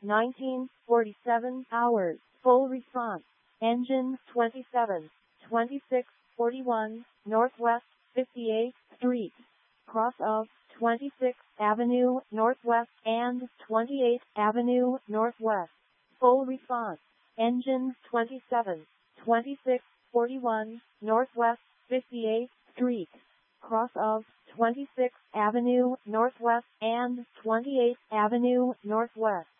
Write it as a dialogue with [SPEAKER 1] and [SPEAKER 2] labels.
[SPEAKER 1] 19:47 hours. Full response. Engine 27, 2641, Northwest 58th Street. Cross of 26th Avenue Northwest and 28th Avenue Northwest. Full response. Engine 27, 2641, Northwest 58th Street. Cross of 26th Avenue Northwest and 28th Avenue Northwest.